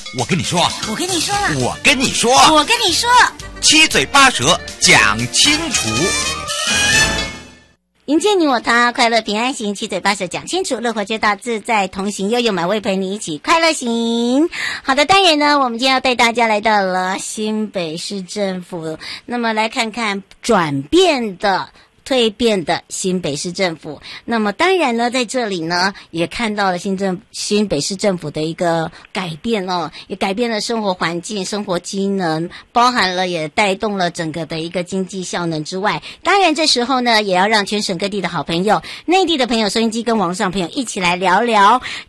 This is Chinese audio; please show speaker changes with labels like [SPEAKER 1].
[SPEAKER 1] 我跟你说，
[SPEAKER 2] 我跟你说了，
[SPEAKER 1] 我跟你说，
[SPEAKER 2] 我跟你说，
[SPEAKER 1] 七嘴八舌讲清楚。
[SPEAKER 2] 迎接你我他，快乐平安行，七嘴八舌讲清楚，乐活街道自在同行，悠悠满位陪你一起快乐行。好的，当然呢，我们今天要带大家来到了新北市政府，那么来看看转变的蜕变的新北市政府。那么当然呢，在这里呢也看到了新北市政府的一个改变哦，也改变了生活环境、生活机能，包含了也带动了整个的一个经济效能之外，当然这时候呢也要让全省各地的好朋友、内地的朋友、收音机跟网络上朋友一起来聊聊